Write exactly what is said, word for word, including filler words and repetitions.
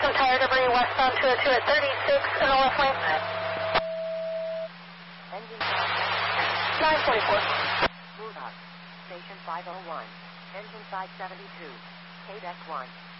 some tire debris westbound two oh two at thirty-six in the left lane. Engine nine forty-four. Move up. Station five oh one. Engine side seventy-two. K D E C one.